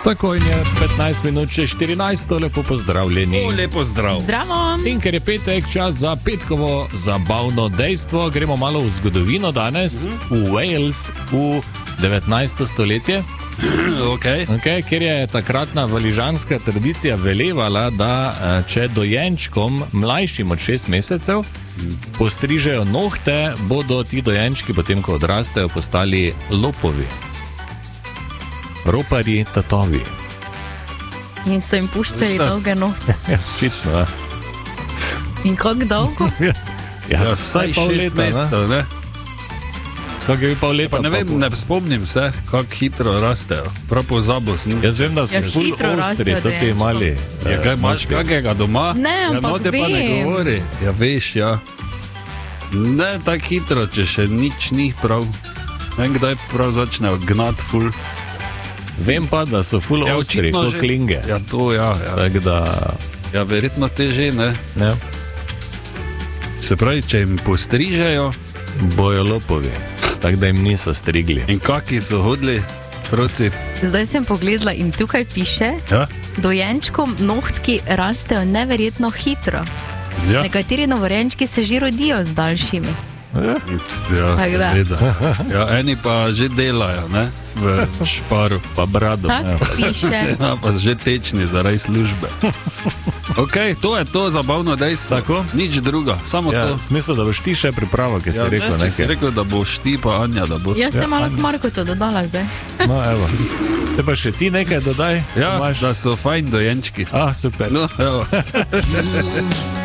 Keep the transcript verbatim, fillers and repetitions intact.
Tako in je petnajst minut še štirinajst, lepo pozdravljeni. O, lepo zdrav. Zdravo. In ker je petek, čas za petkovo zabavno dejstvo, gremo malo v zgodovino danes, mm-hmm. v Wales, v devetnajsto stoletje. Okay. Okay, ker je takratna valižanska tradicija velevala, da če dojenčkom mlajšim od šest mesecev postrižejo nohte, bodo ti dojenčki, potem ko odrastejo, postali lopovi. Roparji, tatovi. In so jim puščali dolge nohte. Očitno, ja. In kako dolgo? Ja, Ja, vsaj pol šest leta, mesecev, ne? Kako je pol leta? Pa ne vem, pa, ne spomnim se, kako hitro rastejo. Prav pozabil sem. Jaz vem, da so Ja, ful hitro ostri, rastejo tudi dojenčkom. mali. Ja, kaj imaš kakega doma? Ne, ja, ampak no, te pa ne vem. govori. Ja, veš, ja. Ne tako hitro, če še nič ni prav. Ne, kdaj prav začnejo gnat ful. Vem pa, da so ful Ja, ostri, očitno kot že- klinge. Ja, to ja. Ja, Tako da, ja verjetno te že, ne? ja, Se pravi, če jim postrižejo bojo lopovi. Tako da jim niso strigli. in kaki so hodili, proci. Zdaj sem pogledala in tukaj piše, Ja? dojenčkom nohtki rastejo neverjetno hitro. Ja. Nekateri novorojenčki se že rodijo z daljšimi. Ja, Tako da. seveda. Ja, eni pa že delajo, ne? V šparu. Pa brado. Tako Ja. piše. Ja, pa že tečni zaradi službe. Ok, to je to zabavno dejstvo. Tako? Nič druga, samo Ja, to. smisel, da boš ti še pripravo, ki si Ja, rekel ne, če si nekaj. rekel, da boš ti pa Anja, da bo. Jaz sem Ja, malo Anja. k Marku to dodala zdaj. No, evo. Te pa še ti nekaj dodaj? Ja, Imaš? da so fajn dojenčki. Ah, super. No, evo.